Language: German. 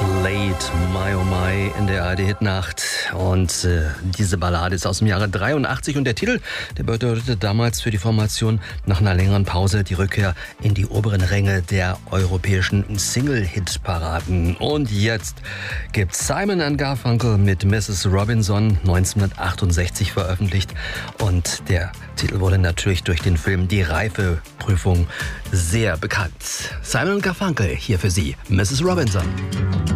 Slade, My Oh My in der ARD-Hitnacht. Und diese Ballade ist aus dem Jahre 83 und der Titel, der bedeutete damals für die Formation nach einer längeren Pause die Rückkehr in die oberen Ränge der europäischen Single-Hit-Paraden. Und jetzt gibt's Simon & Garfunkel mit Mrs. Robinson, 1968 veröffentlicht. Und der Titel wurde natürlich durch den Film Die Reifeprüfung sehr bekannt. Simon & Garfunkel hier für Sie, Mrs. Robinson.